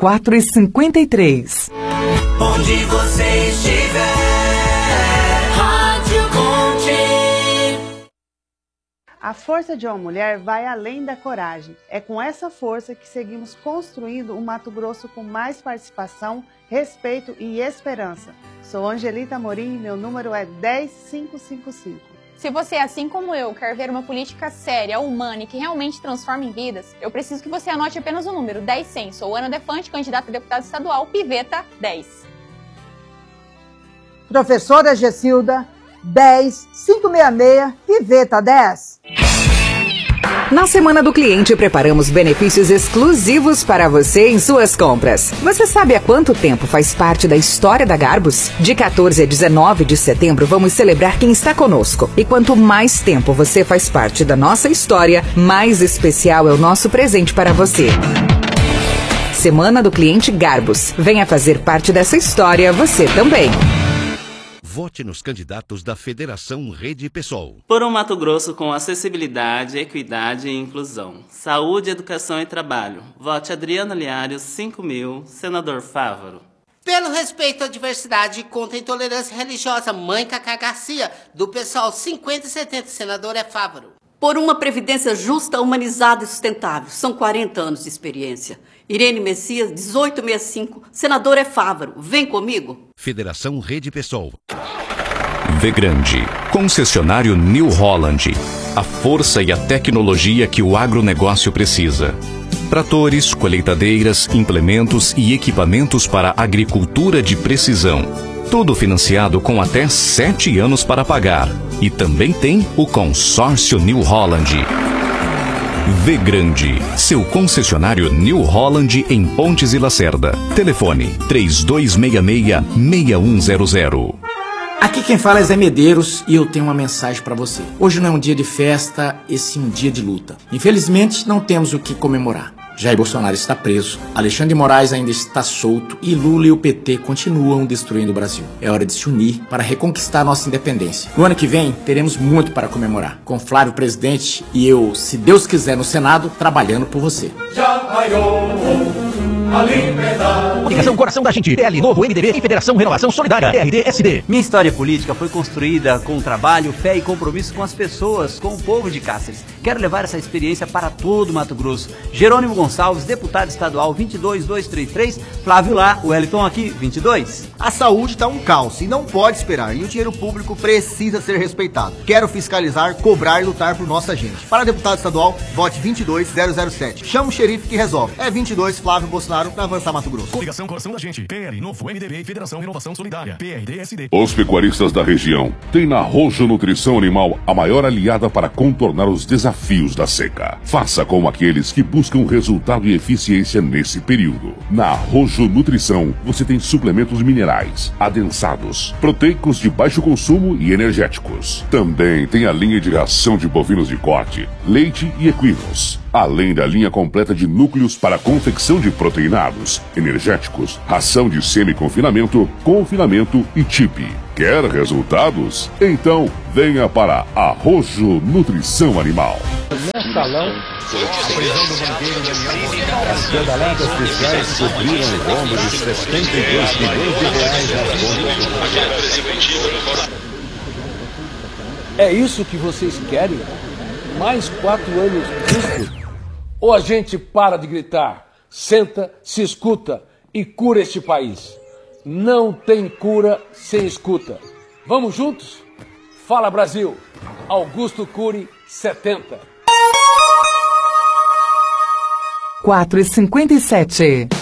4h53. Onde você estiver, Rádio Conte. A força de uma mulher vai além da coragem. É com essa força que seguimos construindo um Mato Grosso com mais participação, respeito e esperança. Sou Angelita Amorim e meu número é 10555. Se você, assim como eu, quer ver uma política séria, humana e que realmente transforme vidas, eu preciso que você anote apenas o número 10100. Sou Ana Defante, candidata a deputada estadual, Piveta 10. Professora Gessilda, 10566, Piveta 10. Na Semana do Cliente, preparamos benefícios exclusivos para você em suas compras. Você sabe há quanto tempo faz parte da história da Garbus? De 14 a 19 de setembro, vamos celebrar quem está conosco. E quanto mais tempo você faz parte da nossa história, mais especial é o nosso presente para você. Semana do Cliente Garbus. Venha fazer parte dessa história você também. Vote nos candidatos da Federação Rede PSOL. Por um Mato Grosso com acessibilidade, equidade e inclusão. Saúde, educação e trabalho. Vote Adriano Liário, 5.000, senador Fávaro. Pelo respeito à diversidade e contra a intolerância religiosa, mãe Cacá Garcia, do PSOL 5070, senador é Fávaro. Por uma previdência justa, humanizada e sustentável. São 40 anos de experiência. Irene Messias, 1865, senador é Fávaro. Vem comigo. Federação Rede PSOL. Vegrande, concessionário New Holland. A força e a tecnologia que o agronegócio precisa. Tratores, colheitadeiras, implementos e equipamentos para agricultura de precisão. Tudo financiado com até 7 anos para pagar. E também tem o consórcio New Holland. Vegrande, seu concessionário New Holland em Pontes e Lacerda. Telefone 3266-6100. Aqui quem fala é Zé Medeiros e eu tenho uma mensagem para você. Hoje não é um dia de festa, esse é um dia de luta. Infelizmente não temos o que comemorar. Jair Bolsonaro está preso, Alexandre de Moraes ainda está solto e Lula e o PT continuam destruindo o Brasil. É hora de se unir para reconquistar nossa independência. No ano que vem, teremos muito para comemorar, com Flávio presidente e eu, se Deus quiser, no Senado, trabalhando por você. Já raiou a liberdade. Ligação Coração da Gente, PL Novo, MDB e Federação Renovação Solidária, RDSD. Minha história política foi construída com trabalho, fé e compromisso com as pessoas, com o povo de Cáceres. Quero levar essa experiência para todo Mato Grosso. Jerônimo Gonçalves, deputado estadual 22233, Flávio lá, Wellington aqui 22. A saúde está um caos e não pode esperar, e o dinheiro público precisa ser respeitado. Quero fiscalizar, cobrar e lutar por nossa gente. Para deputado estadual, vote 22007. Chama o xerife que resolve. É 22 Flávio Bolsonaro para avançar Mato Grosso. Ligação Coração da Gente, PL Novo, MDB e Federação Renovação Solidária, PRDSD. Os pecuaristas da região têm na Rojo Nutrição Animal a maior aliada para contornar os desafios da seca. Faça como aqueles que buscam resultado e eficiência nesse período. Na Rojo Nutrição, você tem suplementos minerais, adensados, proteicos de baixo consumo e energéticos. Também tem a linha de ração de bovinos de corte, leite e equinos. Além da linha completa de núcleos para confecção de proteinados, energéticos, ração de semi-confinamento, confinamento e TIP. Quer resultados? Então venha para a Rojo Nutrição Animal. Mensalão, a prisão do banqueiro Daniel as pedaladas fiscais cobriram o rombo de 72 milhões de reais nas contas. É isso que vocês querem? Mais 4 anos disso? Ou a gente para de gritar, senta, se escuta e cura este país? Não tem cura sem escuta. Vamos juntos? Fala Brasil! Augusto Cury, 70. 4h57.